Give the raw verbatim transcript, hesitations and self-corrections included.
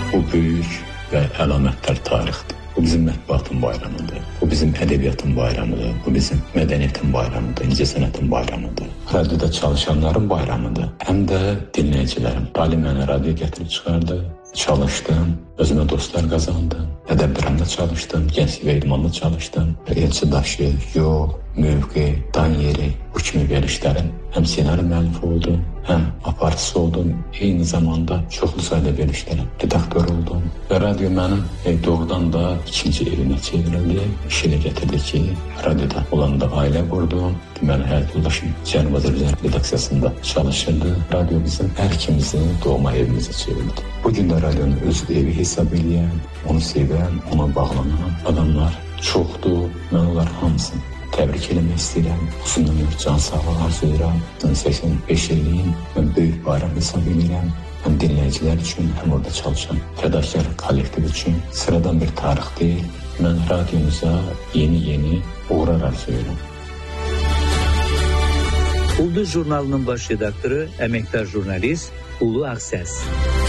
Bu böyük və əlamətdar tarixdir. Bu bizim mətbuatın bayramıdır. Bu bizim ədəbiyyatın bayramıdır. Bu bizim mədəniyyətin bayramıdır, incəsənətin bayramıdır. Radioda çalışanların bayramıdır. Həm də dinləyicilərin. Ali mənə radio gətirib çıxardı. Çalışdım, özümə dostlar qazandım. Ədəb-dramda çalışdım, gənclik və idmanda çalışdım. Elçi daşı, yol, mövqe, dan yeri, bu kimi verilişlərin həm senari müəllifi oldum, həm aparıcısı oldum. Eyni zamanda çoxlu sayda verilişlərin redaktor oldum. Və radio mənim e, doğrudan da ikinci evimə çevrildi. İşini gətirdi ki, radioda olanda ailə qurdum. Deməli, həyat yoldaşım Cənubi Azərbaycan redaksiyasında çalışırdı. Radio bizim hər ikimizin doğma evimizə çevrildi. Bugün də radionu öz evi hesab edən, onu sevən, ona bağlanan adamlar çoxdur. Mən onlar hamısını təbrik eləmək istəyirəm. Xüsusən bir can sağlığı arzulayıram. səksən beş illiyin mən böyük bayram hesab edirəm. Həm dinləyicilər üçün, həm orada çalışan fədakar kollektiv üçün sıradan bir tarix deyil. Mən radiomuza yeni-yeni uğrar arzulayıram. Ulduz jurnalının baş redaktoru, əməkdar jurnalist Ulu Ağsəs.